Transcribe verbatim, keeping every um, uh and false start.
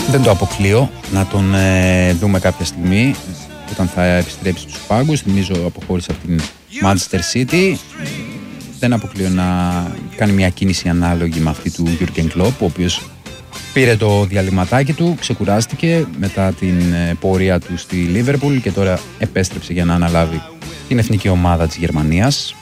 Δεν το αποκλείω να τον ε, δούμε κάποια στιγμή όταν θα επιστρέψει στους πάγκους. Θυμίζω αποχώρησε από την Manchester City. Δεν αποκλείω να κάνει μια κίνηση ανάλογη με αυτή του Jurgen Klopp, ο οποίος πήρε το διαλυματάκι του, ξεκουράστηκε μετά την πορεία του στη Liverpool και τώρα επέστρεψε για να αναλάβει την εθνική ομάδα της Γερμανίας.